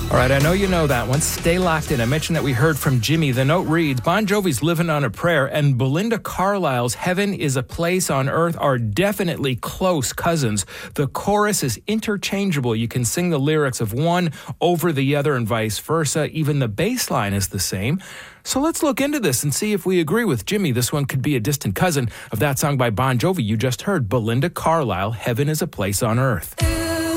All right, I know you know that one. Stay locked in. I mentioned that we heard from Jimmy. The note reads, Bon Jovi's Living on a Prayer and Belinda Carlisle's Heaven is a Place on Earth are definitely close cousins. The chorus is interchangeable. You can sing the lyrics of one over the other and vice versa. Even the bass line is the same. So let's look into this and see if we agree with Jimmy. This one could be a distant cousin of that song by Bon Jovi you just heard, Belinda Carlisle, Heaven is a Place on Earth.